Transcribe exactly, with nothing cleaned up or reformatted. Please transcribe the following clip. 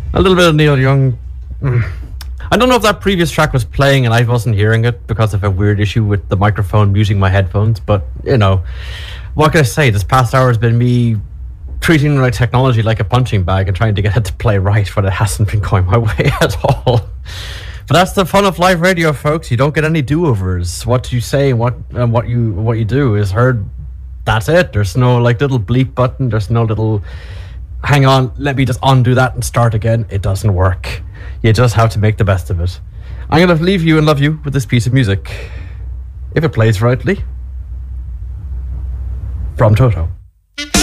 A little bit of Neil Young. Mm. I don't know if that previous track was playing and I wasn't hearing it because of a weird issue with the microphone muting my headphones, but, you know, what can I say? This past hour has been me treating my technology like a punching bag and trying to get it to play right when it hasn't been going my way at all. But that's the fun of live radio, folks. You don't get any do-overs. What you say and what, and what you what you do is heard. That's it. There's no like little bleep button. There's no little hang on, let me just undo that and start again. It doesn't work. You just have to make the best of it. I'm going to leave you and love you with this piece of music, if it plays rightly, from Toto.